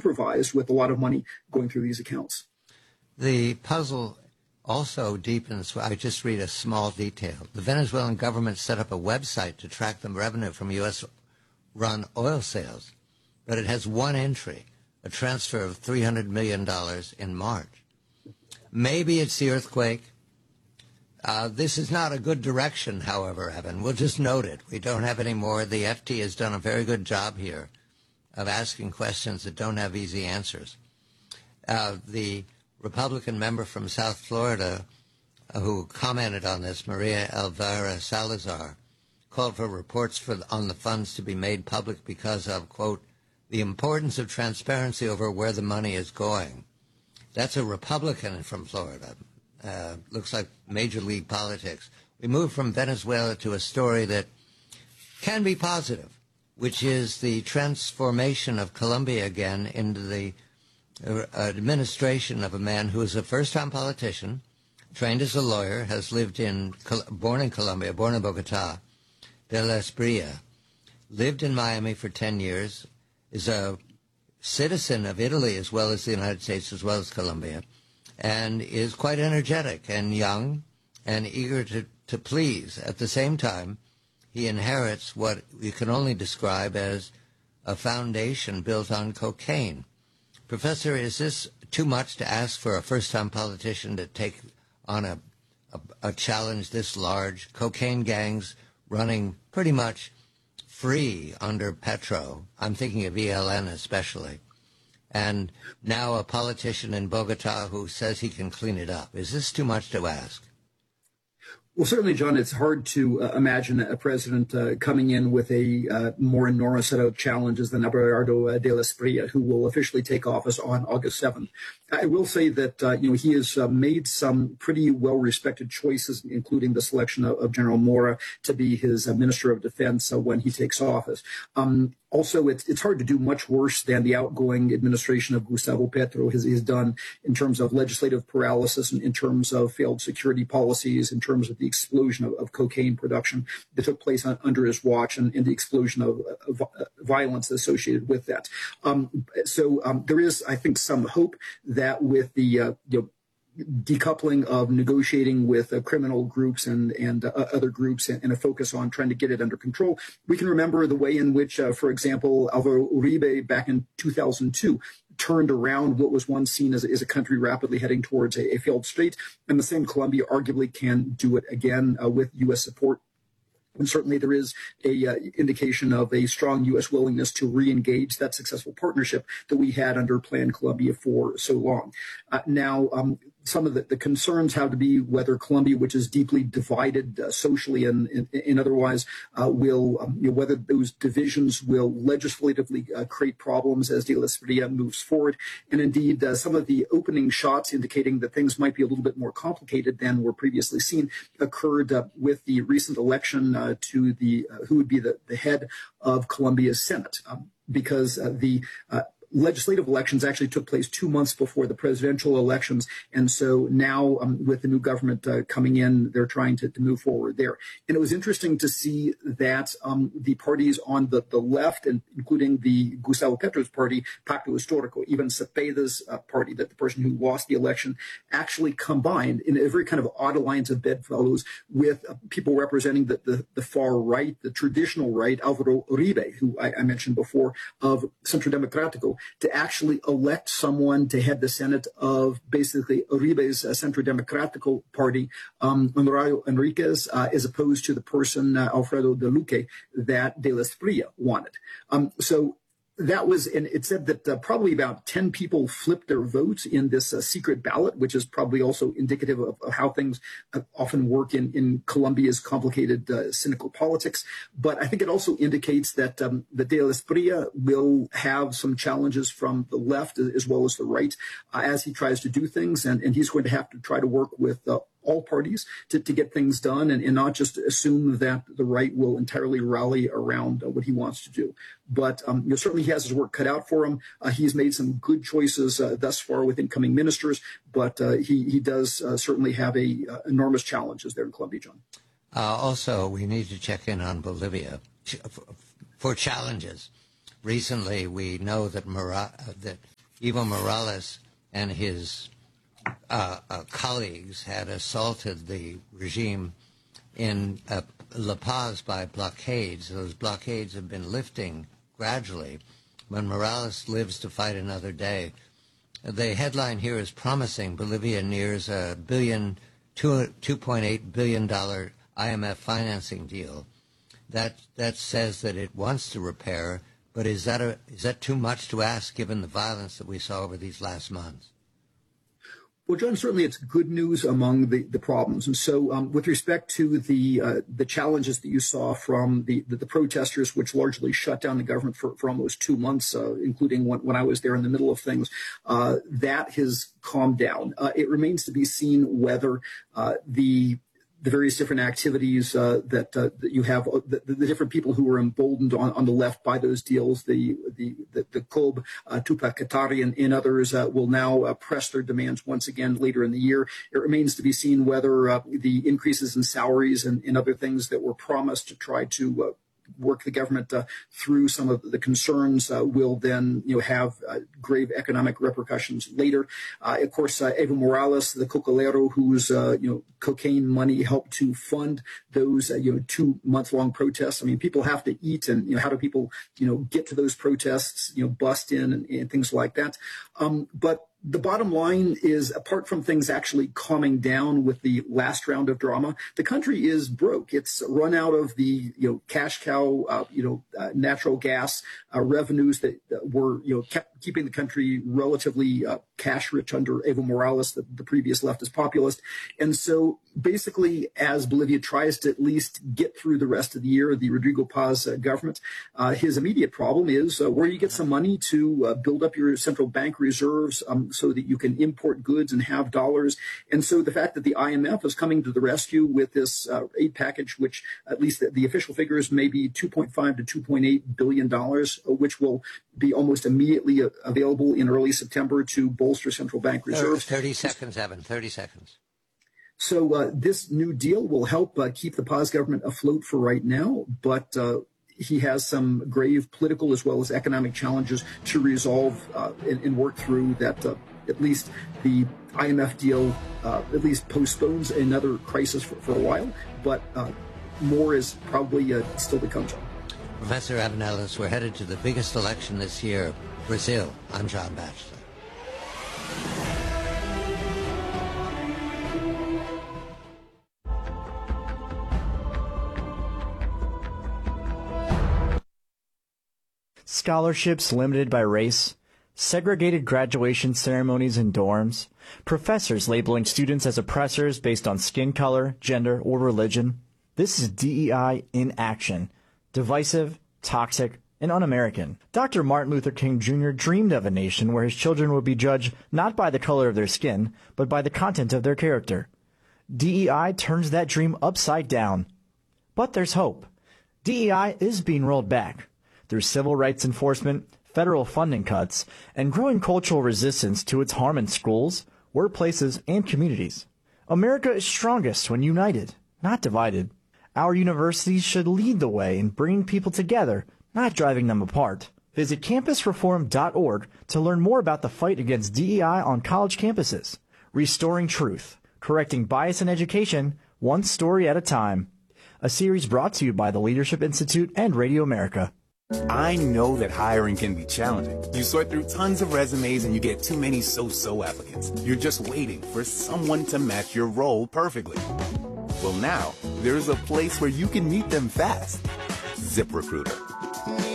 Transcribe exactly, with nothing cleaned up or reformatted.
supervised with a lot of money going through these accounts. The puzzle also deepens. I just read a small detail. The Venezuelan government set up a website to track the revenue from U S-run oil sales, but it has one entry, a transfer of three hundred million dollars in March. Maybe it's the earthquake. Uh, this is not a good direction, however, Evan. We'll just note it. We don't have any more. The F T has done a very good job here of asking questions that don't have easy answers. Uh, the Republican member from South Florida uh, who commented on this, Maria Elvira Salazar, called for reports for, on the funds to be made public because of, quote, the importance of transparency over where the money is going. That's a Republican from Florida. Uh, looks like major league politics. We move from Venezuela to a story that can be positive, which is the transformation of Colombia again into the uh, administration of a man who is a first-time politician, trained as a lawyer, has lived in, born in Colombia, born in Bogota, de la Espriella, lived in Miami for ten years, is a citizen of Italy as well as the United States as well as Colombia, and is quite energetic and young and eager to, to please. At the same time, he inherits what you can only describe as a foundation built on cocaine. Professor, is this too much to ask for a first-time politician to take on a, a, a challenge this large? Cocaine gangs running pretty much free under Petro. I'm thinking of E L N especially. And now a politician in Bogota who says he can clean it up. Is this too much to ask? Well, certainly, John, it's hard to uh, imagine a president uh, coming in with a uh, more enormous set of challenges than Abelardo uh, de la Espriella, who will officially take office on August seventh. I will say that, uh, you know, he has uh, made some pretty well-respected choices, including the selection of, of General Mora to be his uh, Minister of Defense uh, when he takes office. Um, Also, it's, it's hard to do much worse than the outgoing administration of Gustavo Petro has, has done in terms of legislative paralysis and in terms of failed security policies, in terms of the explosion of, of cocaine production that took place on, under his watch and, and the explosion of, of uh, violence associated with that. Um, so um, there is, I think, some hope that with the uh, you know, decoupling of negotiating with uh, criminal groups and, and uh, other groups and, and a focus on trying to get it under control. We can remember the way in which, uh, for example, Alvaro Uribe back in two thousand two turned around what was once seen as, as a country rapidly heading towards a, a failed state. And the same Colombia arguably can do it again uh, with U S support. And certainly there is a uh, indication of a strong U S willingness to re-engage that successful partnership that we had under Plan Colombia for so long. Uh, now, um, some of the, the concerns have to be whether Colombia, which is deeply divided uh, socially and, and, and otherwise, uh, will, um, you know, whether those divisions will legislatively uh, create problems as De La Espriella moves forward. And indeed, uh, some of the opening shots indicating that things might be a little bit more complicated than were previously seen occurred uh, with the recent election uh, to the uh, who would be the, the head of Colombia's Senate, um, because uh, the uh, legislative elections actually took place two months before the presidential elections. And so now um, with the new government uh, coming in, they're trying to, to move forward there. And it was interesting to see that um, the parties on the, the left, and including the Gustavo Petro's party, Pacto Histórico, even Cepeda's uh, party, that the person who lost the election, actually combined in a very kind of odd alliance of bedfellows with uh, people representing the, the, the far right, the traditional right, Alvaro Uribe, who I, I mentioned before, of Centro Democrático, to actually elect someone to head the Senate of basically Uribe's uh, Centro Democrático party, um, Honorario Enriquez, uh, as opposed to the person, uh, Alfredo de Luque, that De La Espriella wanted. Um, so that was, and it said that uh, probably about ten people flipped their votes in this uh, secret ballot, which is probably also indicative of, of how things uh, often work in, in Colombia's complicated, uh, cynical politics. But I think it also indicates that um, the De La Espriella will have some challenges from the left as well as the right uh, as he tries to do things. And, and he's going to have to try to work with uh, all parties to, to get things done and, and not just assume that the right will entirely rally around uh, what he wants to do. But um, you know, certainly he has his work cut out for him. Uh, he's made some good choices uh, thus far with incoming ministers, but uh, he, he does uh, certainly have a uh, enormous challenges there in Colombia, John. Uh, also, we need to check in on Bolivia for challenges. Recently, we know that, Mara, that Evo Morales and his uh, uh, colleagues had assaulted the regime in uh, La Paz by blockades. Those blockades have been lifting gradually. When Morales lives to fight another day, the headline here is promising. Bolivia nears a billion, two, two point eight billion dollar I M F financing deal. That that says that it wants to repair, but is that a is that too much to ask given the violence that we saw over these last months? Well, John, certainly it's good news among the, the problems. And so um, with respect to the uh, the challenges that you saw from the, the, the protesters, which largely shut down the government for, for almost two months, uh, including when, when I was there in the middle of things, uh, that has calmed down. Uh, it remains to be seen whether uh, the the various different activities uh, that, uh, that you have, uh, the, the different people who were emboldened on, on the left by those deals, the the the, the C O B, uh, Tupac Katari, and, and others uh, will now uh, press their demands once again later in the year. It remains to be seen whether uh, the increases in salaries and, and other things that were promised to try to uh, work the government uh, through some of the concerns uh, will then, you know, have uh, grave economic repercussions later. Uh, of course, uh, Evo Morales, the cocalero, whose uh, you know cocaine money helped to fund those uh, you know two month long protests. I mean, people have to eat, and you know how do people you know get to those protests? You know, bust in and, and things like that. Um, but the bottom line is, apart from things actually calming down with the last round of drama, the country is broke. It's run out of the you know cash cow, uh, you know, uh, natural gas uh, revenues that uh, were you know kept keeping the country relatively uh, cash rich under Evo Morales, the, the previous leftist populist. And so basically, as Bolivia tries to at least get through the rest of the year, the Rodrigo Paz uh, government, uh, his immediate problem is uh, where you get some money to uh, build up your central bank reserves um, so that you can import goods and have dollars. And so the fact that the I M F is coming to the rescue with this uh, aid package, which at least the, the official figures may be two point five to two point eight billion dollars, uh, which will be almost immediately uh, available in early September to bolster central bank reserves. thirty seconds, Evan, thirty seconds. So uh, this new deal will help uh, keep the Paz government afloat for right now, but uh, he has some grave political as well as economic challenges to resolve uh, and, and work through that uh, at least the I M F deal uh, at least postpones another crisis for, for a while, but uh, more is probably uh, still to come, John. Professor Evan Ellis, we're headed to the biggest election this year, Brazil. I'm John Batchelor. Scholarships limited by race, segregated graduation ceremonies in dorms, professors labeling students as oppressors based on skin color, gender, or religion. This is D E I in action. Divisive, toxic, and un-American. Doctor Martin Luther King Junior dreamed of a nation where his children would be judged not by the color of their skin, but by the content of their character. D E I turns that dream upside down. But there's hope. D E I is being rolled back. Through civil rights enforcement, federal funding cuts, and growing cultural resistance to its harm in schools, workplaces, and communities. America is strongest when united, not divided. Our universities should lead the way in bringing people together, not driving them apart. Visit campus reform dot org to learn more about the fight against D E I on college campuses. Restoring truth, correcting bias in education, one story at a time. A series brought to you by the Leadership Institute and Radio America. I know that hiring can be challenging. You sort through tons of resumes and you get too many so-so applicants. You're just waiting for someone to match your role perfectly. Well, now, there's a place where you can meet them fast. ZipRecruiter.